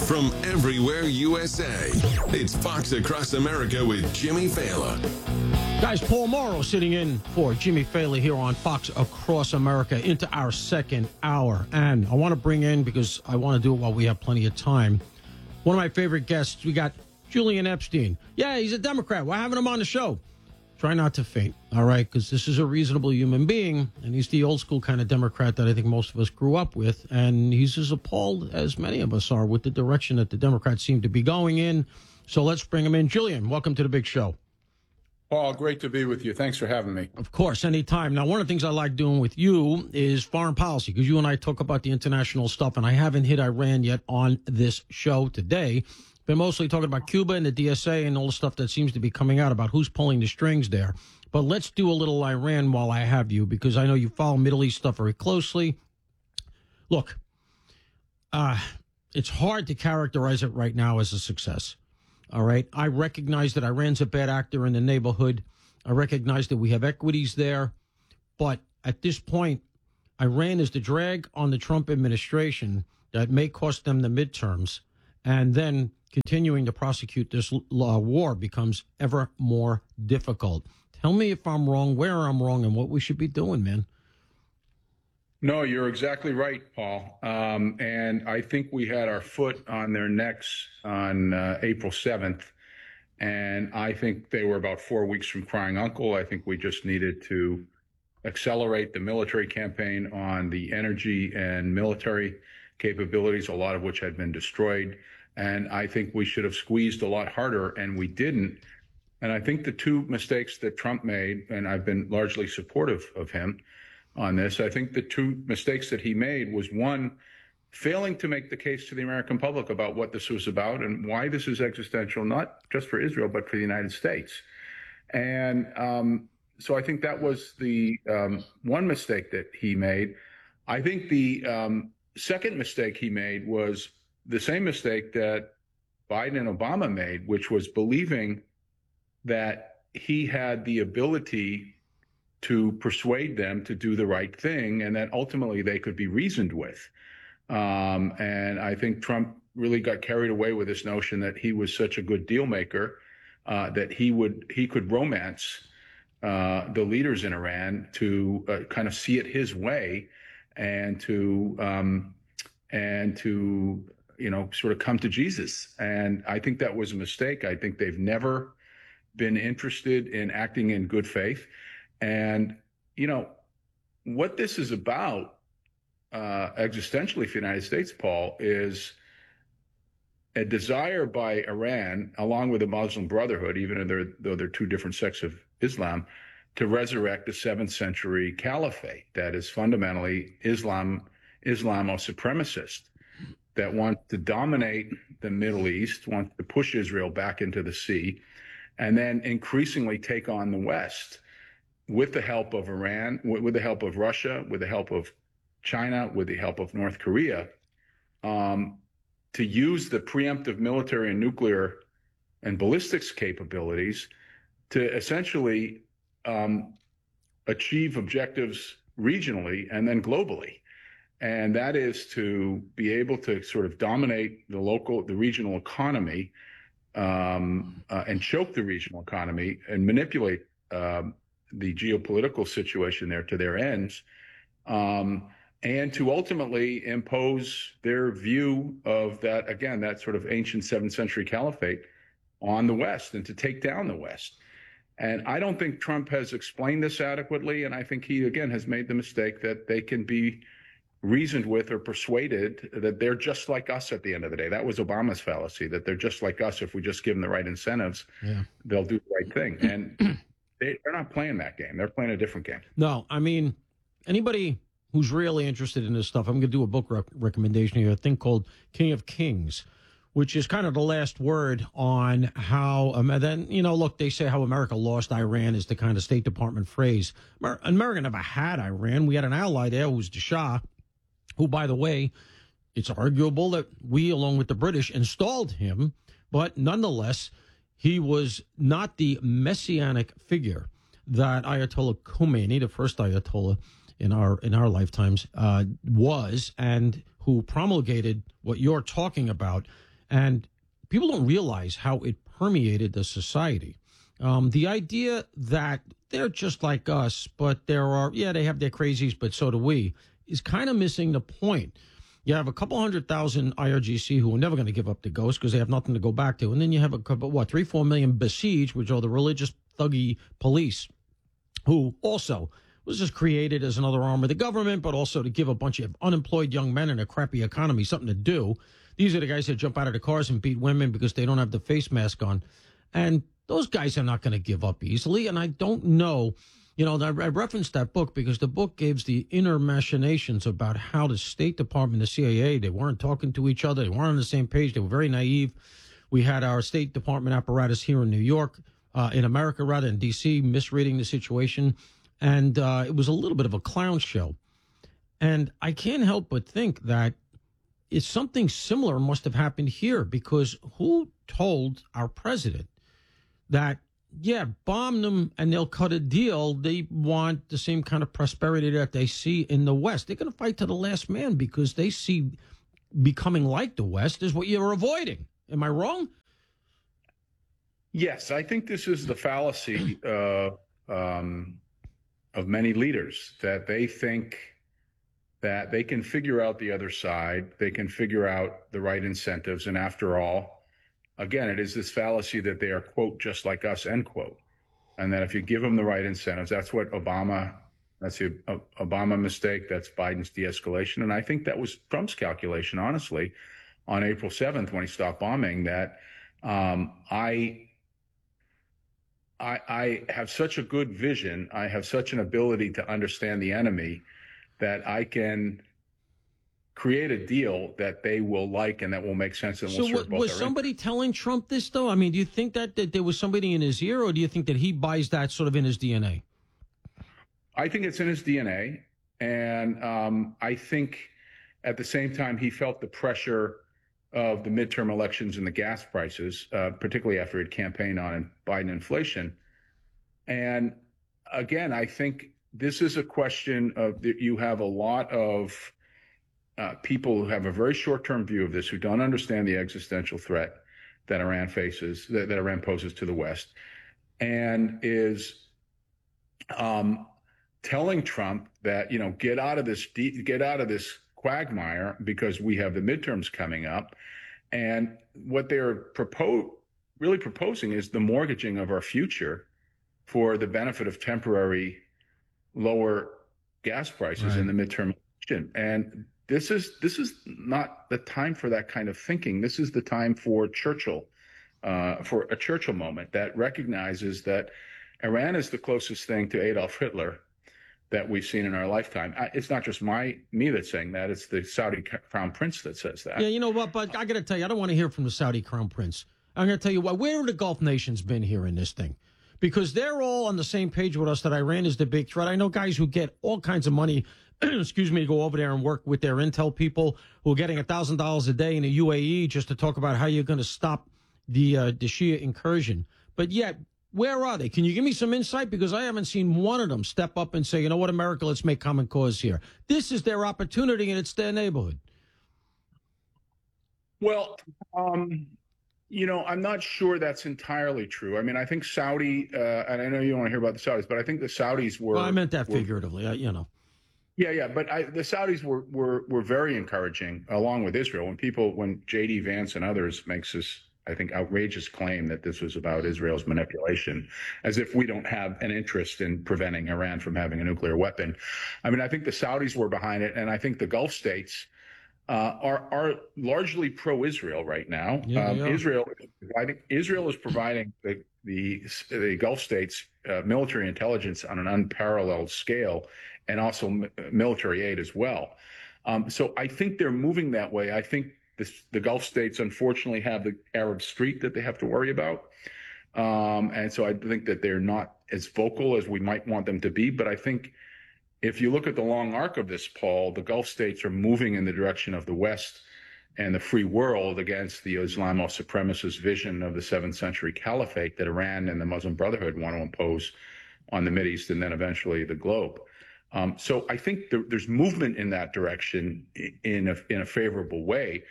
from everywhere USA. It's Fox Across America with Jimmy Failla. Guys, Paul Morrow sitting in for Jimmy Failla here on Fox Across America into our second hour. And I want to bring in, because I want to do it while we have plenty of time, one of my favorite guests. We got Julian Epstein. Yeah, he's a Democrat. We're having him on the show. Try not to faint, all right, because this is a reasonable human being, and he's the old school kind of Democrat that I think most of us grew up with, and he's as appalled as many of us are with the direction that the Democrats seem to be going in. So let's bring him in. Julian, welcome to the big show. Paul, great to be with you. Thanks for having me. Of course, anytime. Now, one of the things I like doing with you is foreign policy, because you and I talk about the international stuff, and I haven't hit Iran yet on this show today. Been mostly talking about Cuba and the DSA and all the stuff that seems to be coming out about who's pulling the strings there. But let's do a little Iran while I have you, because I know you follow Middle East stuff very closely. Look, it's hard to characterize it right now as a success. All right. I recognize that Iran's a bad actor in the neighborhood. I recognize that we have equities there. But at this point, Iran is the drag on the Trump administration that may cost them the midterms. And then continuing to prosecute this war becomes ever more difficult. Tell me if I'm wrong, where I'm wrong, and what we should be doing, man. No, you're exactly right, Paul. And I think we had our foot on their necks on April 7th. And I think they were about 4 weeks from crying uncle. I think we just needed to accelerate the military campaign on the energy and military capabilities, a lot of which had been destroyed. And I think we should have squeezed a lot harder, and we didn't. And I think the two mistakes that Trump made, and I've been largely supportive of him on this, I think the two mistakes that he made was, one, failing to make the case to the American public about what this was about and why this is existential, not just for Israel, but for the United States. And so I think that was the one mistake that he made. I think the second mistake he made was the same mistake that Biden and Obama made, which was believing that he had the ability to persuade them to do the right thing and that ultimately they could be reasoned with. And I think Trump really got carried away with this notion that he was such a good deal maker, that he could romance the leaders in Iran to kind of see it his way and to sort of come to Jesus. And I think that was a mistake. I think they've never been interested in acting in good faith. And, what this is about existentially for the United States, Paul, is a desire by Iran, along with the Muslim Brotherhood, even though they're two different sects of Islam, to resurrect the 7th century caliphate that is fundamentally Islamo-supremacist, that wants to dominate the Middle East, wants to push Israel back into the sea, and then increasingly take on the West with the help of Iran, with the help of Russia, with the help of China, with the help of North Korea, to use the preemptive military and nuclear and ballistics capabilities to essentially achieve objectives regionally and then globally. And that is to be able to sort of dominate the regional economy and choke the regional economy and manipulate the geopolitical situation there to their ends, and to ultimately impose their view of that, again, that sort of ancient 7th century caliphate on the West and to take down the West. And I don't think Trump has explained this adequately. And I think he, again, has made the mistake that they can be reasoned with or persuaded that they're just like us at the end of the day. That was Obama's fallacy, that they're just like us. If we just give them the right incentives, they'll do the right thing. And they're not playing that game. They're playing a different game. No, I mean, anybody who's really interested in this stuff, I'm going to do a book recommendation here, a thing called King of Kings, which is kind of the last word on how, look, they say how America lost Iran is the kind of State Department phrase. America never had Iran. We had an ally there who was the Shah, who, by the way, it's arguable that we, along with the British, installed him. But nonetheless, he was not the messianic figure that Ayatollah Khomeini, the first Ayatollah in our lifetimes, was, and who promulgated what you're talking about. And people don't realize how it permeated the society. The idea that they're just like us, but they have their crazies, but so do we, is kind of missing the point. You have a couple 100,000 IRGC who are never going to give up the ghost because they have nothing to go back to. And then you have a couple, 3-4 million besieged, which are the religious thuggy police, who also was just created as another arm of the government, but also to give a bunch of unemployed young men in a crappy economy something to do. These are the guys that jump out of the cars and beat women because they don't have the face mask on. And those guys are not going to give up easily. And I don't know, I referenced that book because the book gives the inner machinations about how the State Department, the CIA, they weren't talking to each other. They weren't on the same page. They were very naive. We had our State Department apparatus here in New York, in America, rather, in D.C., misreading the situation. And it was a little bit of a clown show. And I can't help but think that it's something similar must have happened here, because who told our president that, bomb them and they'll cut a deal? They want the same kind of prosperity that they see in the West. They're going to fight to the last man because they see becoming like the West is what you're avoiding. Am I wrong? Yes, I think this is the fallacy of many leaders, that they think that they can figure out the other side, they can figure out the right incentives, and after all, again, it is this fallacy that they are, quote, just like us, end quote, and that if you give them the right incentives, that's the Obama mistake, that's Biden's de-escalation, and I think that was Trump's calculation, honestly, on April 7th when he stopped bombing, that I have such a good vision, I have such an ability to understand the enemy that I can create a deal that they will like and that will make sense and will serve both. Was somebody telling Trump this, though? I mean, do you think that there was somebody in his ear, or do you think that he buys that sort of in his DNA? I think it's in his DNA. And I think at the same time, he felt the pressure of the midterm elections and the gas prices, particularly after he'd campaigned on Biden inflation. And again, I think this is a question of that you have a lot of people who have a very short-term view of this, who don't understand the existential threat that Iran faces, that Iran poses to the West, and is telling Trump that, get out of this quagmire because we have the midterms coming up. And what they're really proposing is the mortgaging of our future for the benefit of temporary lower gas prices in the midterm election. And this is not the time for that kind of thinking. This is the time for Churchill, for a Churchill moment that recognizes that Iran is the closest thing to Adolf Hitler that we've seen in our lifetime. It's not just me that's saying that. It's the Saudi Crown Prince that says that. Yeah, you know what? But I got to tell you, I don't want to hear from the Saudi Crown Prince. I'm going to tell you what. Where have the Gulf nations been here in this thing? Because they're all on the same page with us that Iran is the big threat. I know guys who get all kinds of money, excuse me, to go over there and work with their intel people who are getting $1,000 a day in the UAE just to talk about how you're going to stop the Shia incursion. But yet, where are they? Can you give me some insight? Because I haven't seen one of them step up and say, you know what, America, let's make common cause here. This is their opportunity, and it's their neighborhood. Well, I'm not sure that's entirely true. I mean, I think Saudi, and I know you don't want to hear about the Saudis, but I think the Saudis were... Well, I meant that figuratively, Yeah, but the Saudis were very encouraging, along with Israel. When J.D. Vance and others makes this, I think, outrageous claim that this was about Israel's manipulation, as if we don't have an interest in preventing Iran from having a nuclear weapon. I mean, I think the Saudis were behind it, and I think the Gulf states are largely pro-Israel right now. Yeah, Israel is providing the Gulf states military intelligence on an unparalleled scale, and also military aid as well. So I think they're moving that way. I think the Gulf states, unfortunately, have the Arab Street that they have to worry about. And so I think that they're not as vocal as we might want them to be. But I think if you look at the long arc of this, Paul, the Gulf states are moving in the direction of the West and the free world against the Islamo-supremacist vision of the 7th century caliphate that Iran and the Muslim Brotherhood want to impose on the Mideast and then eventually the globe. So I think there's movement in that direction in a favorable way.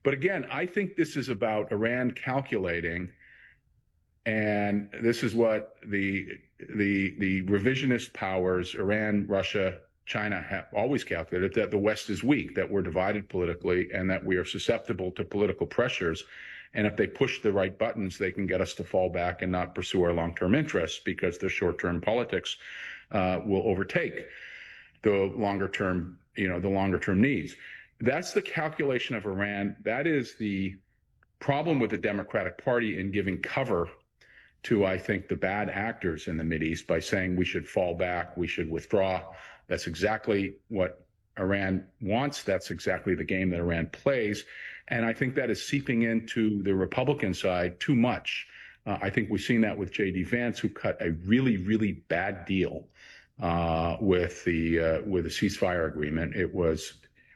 But again, I think this is about Iran calculating, and this is what the revisionist powers, Iran, Russia, China, have always calculated, that the West is weak, that we're divided politically, and that we are susceptible to political pressures. And if they push the right buttons, they can get us to fall back and not pursue our long-term interests, because the short-term politics will overtake the longer-term, the longer-term needs. That's the calculation of Iran. That is the problem with the Democratic Party in giving cover to, I think, the bad actors in the Mideast by saying we should fall back, we should withdraw. That's exactly what Iran wants. That's exactly the game that Iran plays. And I think that is seeping into the Republican side too much. I think we've seen that with J.D. Vance, who cut a really, really bad deal with the ceasefire agreement. It was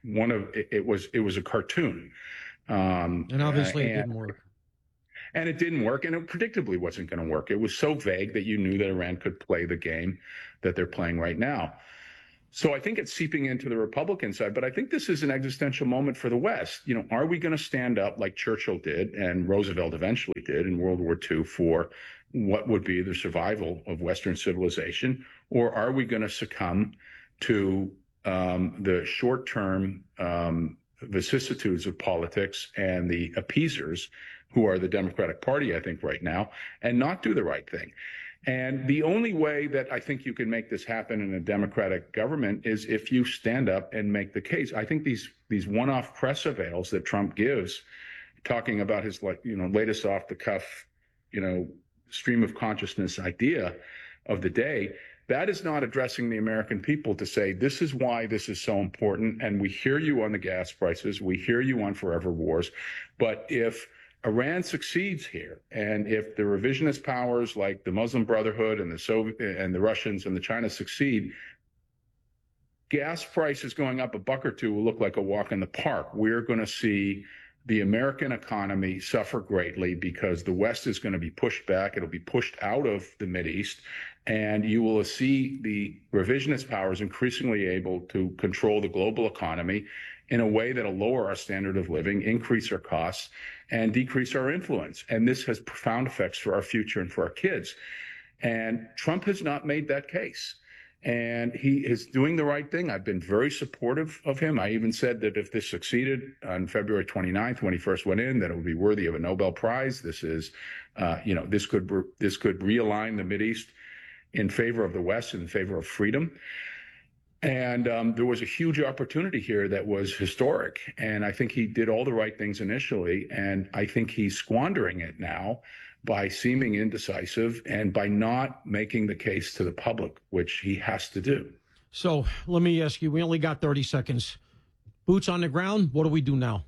a cartoon. And obviously it didn't work. And it didn't work, and it predictably wasn't going to work. It was so vague that you knew that Iran could play the game that they're playing right now. So I think it's seeping into the Republican side, but I think this is an existential moment for the West. Are we going to stand up like Churchill did and Roosevelt eventually did in World War II for what would be the survival of Western civilization? Or are we going to succumb to the short-term vicissitudes of politics and the appeasers, who are the Democratic Party, I think, right now, and not do the right thing? And the only way that I think you can make this happen in a democratic government is if you stand up and make the case. I think these one-off press avails that Trump gives, talking about his latest off-the-cuff, stream of consciousness idea of the day, that is not addressing the American people to say, this is why this is so important, and we hear you on the gas prices, we hear you on forever wars, but if Iran succeeds here, and if the revisionist powers like the Muslim Brotherhood and the Soviet and the Russians and the China succeed, gas prices going up $1 or $2 will look like a walk in the park. We're going to see the American economy suffer greatly because the West is going to be pushed back. It'll be pushed out of the Mideast, and you will see the revisionist powers increasingly able to control the global economy in a way that'll lower our standard of living, increase our costs, and decrease our influence. And this has profound effects for our future and for our kids. And Trump has not made that case. And he is doing the right thing. I've been very supportive of him. I even said that if this succeeded on February 29th, when he first went in, that it would be worthy of a Nobel Prize. This is, this could realign the Mideast in favor of the West, in favor of freedom. And there was a huge opportunity here that was historic. And I think he did all the right things initially. And I think he's squandering it now by seeming indecisive and by not making the case to the public, which he has to do. So let me ask you, we only got 30 seconds. Boots on the ground, what do we do now?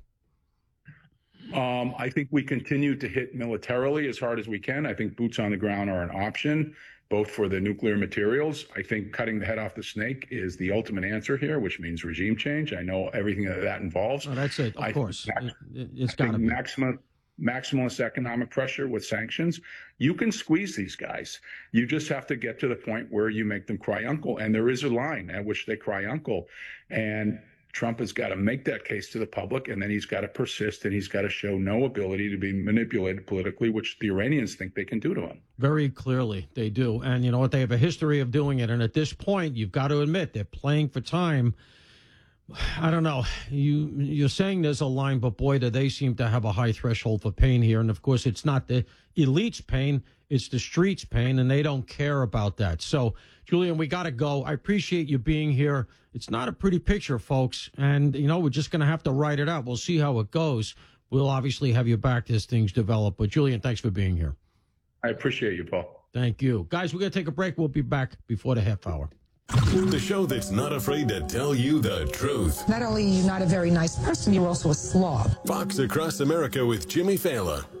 I think we continue to hit militarily as hard as we can. I think boots on the ground are an option, both for the nuclear materials. I think cutting the head off the snake is the ultimate answer here, which means regime change. I know everything that involves. Oh, that's it, of course. It's got to be. Maximalist economic pressure with sanctions. You can squeeze these guys. You just have to get to the point where you make them cry uncle. And there is a line at which they cry uncle. And Trump has got to make that case to the public, and then he's got to persist, and he's got to show no ability to be manipulated politically, which the Iranians think they can do to him. Very clearly, they do. And you know what? They have a history of doing it. And at this point, you've got to admit, they're playing for time. I don't know. You're saying there's a line, but boy, do they seem to have a high threshold for pain here. And of course, it's not the elite's pain, it's the street's pain, and they don't care about that. So, Julian, we got to go. I appreciate you being here. It's not a pretty picture, folks. And, we're just going to have to write it out. We'll see how it goes. We'll obviously have you back as things develop. But, Julian, thanks for being here. I appreciate you, Paul. Thank you. Guys, we're going to take a break. We'll be back before the half hour. The show that's not afraid to tell you the truth. Not only are you not a very nice person, you're also a slob. Fox Across America with Jimmy Fallon.